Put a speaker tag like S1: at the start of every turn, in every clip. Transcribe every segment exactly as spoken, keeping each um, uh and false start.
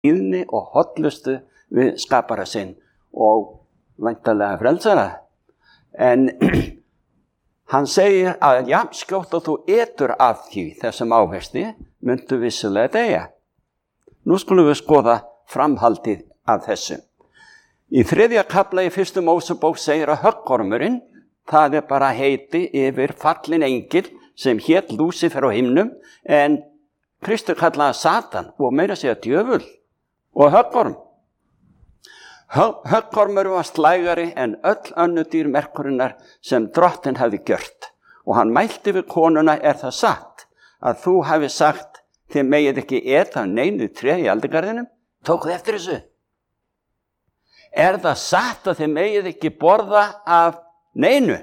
S1: íðni og hollustu við skapara sinn og væntanlega frelsara. En hann segir að jafn skjótt og þú etur af því þessum ávexti, myndu vissulega deyja. Nú skulum við skoða framhaldið af þessu. Í þriðja kafla í fyrstu Mósebók segir að höggormurinn, það er bara heiti yfir fallin engil sem hét Lúsífer á himnum, en Kristur kallaði Satan og meira segja djöful og höggorm. Höggormur var slægari en öll önnur dýr merkurinnar sem drottinn hafði gjört. Og hann mælti við konuna, er það satt að þú hafi sagt, þið megið ekki eta neinu tré í aldingarðinum? Tók þið eftir þessu? Er það satt að þið megið ekki borða af neinu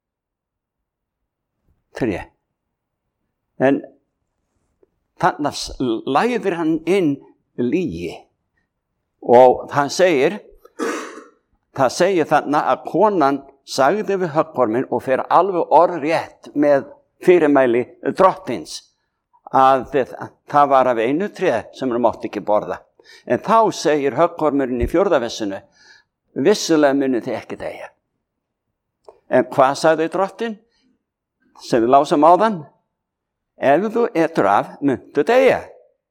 S1: tré? En þannig læðir hann inn lygi. Og hann segir, það segir þannig að konan sagði við höggorminn og fer alveg orðrétt með fyrirmæli drottins að það var af einu tré sem hann mátti ekki borða. En þá segir höggormurinn í fjórða versinu, vissulega munu þið ekki deyja. En hvað sagði drottin? Sem við lásum áðan, ef þú etur af, muntu deyja.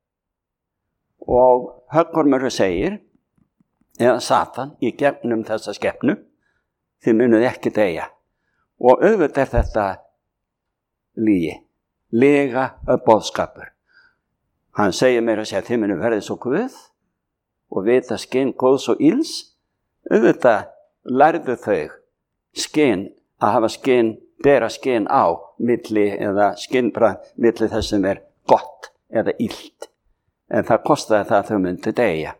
S1: Og höggormurinn segir, eða Satan í gegnum þessa skepnu, þið munuð ekki deyja. Og auðvitað er þetta lygi, lega af boðskapur. Hann segir mér að segja, þið munuð verðið svo guð og vita skinn góðs og ills. Auðvitað lærðu þau skinn að hafa skinn, bera skinn á milli eða skinnbragð milli þess sem er gott eða illt. En það kostaði það að þau myndu deyja.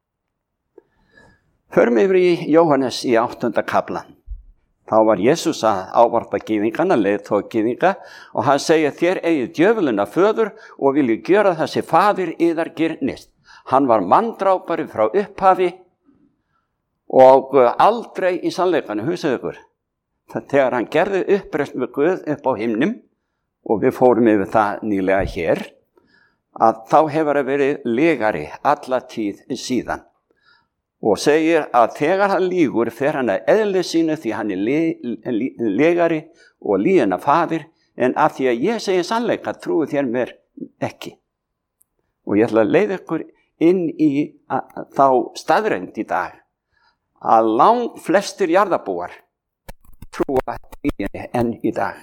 S1: Förum yfir í Jóhannes í áttunda kaflan. Þá var Jesús að ávarpa gyðingana, leiðtoga gyðinga, og hann segir, þér eigið djöfulina föður og vilji gjöra þessi faðir yðar girnist. Hann var manndrápari frá upphafi og aldrei í sannleikanum, hugsaðu ykkur. Þegar hann gerði uppreisn við Guð upp á himnum, og við fórum yfir það nýlega hér, að þá hefur það verið legari alla tíð síðan. Og segir að þegar hann lýgur fer hann að eðli sínu því hann er le, le, legari og lýgina faðir, en af því að ég segi sannleika trúi þér mér ekki. Og ég ætla að leiða ykkur inn í að, þá staðreynd í dag að lang flestir jarðarbúar trúa lyginni enn í dag.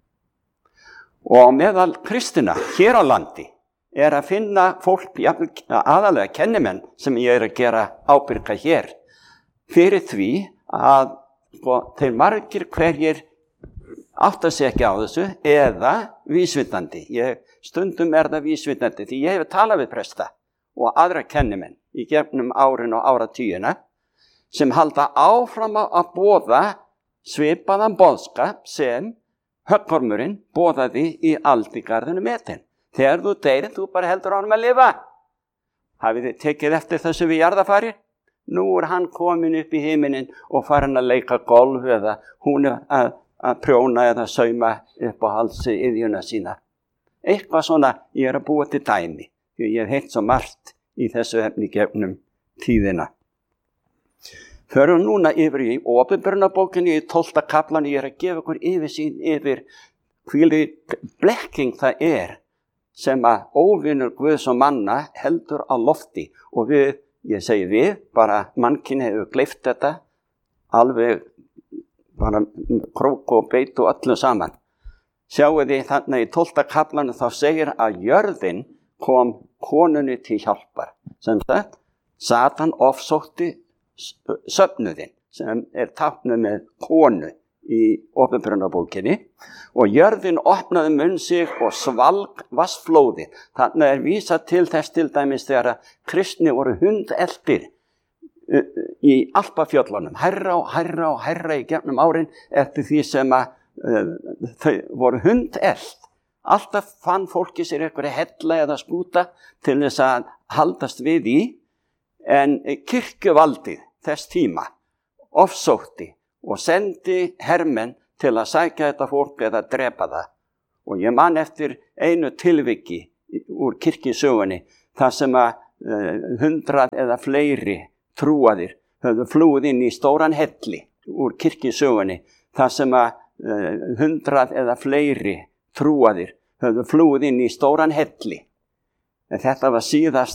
S1: Og meðal kristina hér á landi er að finna fólk, aðalega kennimenn sem ég er að gera ábyrga hér, fyrir því að sko, þeir margir hverjir átta sig ekki á þessu eða vísvitandi. Ég, stundum er það vísvitandi því ég hef talað við presta og aðra kennimenn í gegnum árin og áratugina sem halda áfram að boða svipaðan boðskap sem höggormurinn boðaði í aldingarðinu metin. Þegar þú deyrir, þú bara heldur ánum að lifa. Hafið þið tekið eftir þessu við jarðafari? Nú er hann komin upp í himinin og farin að leika golf eða hún er að, að prjóna eða sauma upp á halsi iðjuna sína. Eitthvað svona ég er að búa til dæmi, því ég hef heilt svo margt í þessu efni gegnum tíðina. Förum núna yfir í Åpenbarunarbókinni í tólfta kaflan, ég er að gefa ykkur yfirsýn yfir hvíli blekking það er sem að óvinur Guðs og manna heldur á lofti. Og við, ég segi við, bara mannkinn hefur gleypt þetta, alveg bara krók og beit og öllu saman. Sjáu þið þarna í tólfta kaflanu þá segir að jörðin kom konunni til hjálpar. Sem sagt, Satan ofsótti söfnuðinn, sem er táknuð með konu í Åpenbarunarbókinni, og jörðin opnaði munn sig og svalg vassflóði. Þannig er vísað til þess til dæmis þegar kristni voru hundeltir í Alpafjöllunum, herra og herra og herra í gegnum árin eftir því sem að uh, þau voru hundelt. Alltaf fann fólki sér einhverja hella eða skúta til þess að haldast við í, en kirkjuvaldið þess tíma ofsótti og sendi hermenn til að sækja þetta fólk eða drepa það. Og ég man eftir einu tilviki úr kirkjusögunni þar sem að hundrað eða fleiri trúaðir höfðu flúið inn í stóran helli úr kirkjusögunni, þar sem að hundrað eða fleiri trúaðir höfðu flúið inn í stóran helli. En þetta var síðast